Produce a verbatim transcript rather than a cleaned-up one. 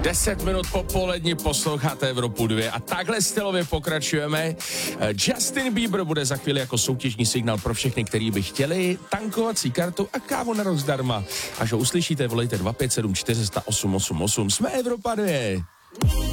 Deset minut po poledni posloucháte Evropu dva a takhle stylově pokračujeme. Justin Bieber bude za chvíli jako soutěžní signál pro všechny, kteří by chtěli tankovací kartu a kávu na rok zdarma. Až ho uslyšíte, volejte dva pět sedm čtyři nula osm osm osm. Jsme Evropa dva.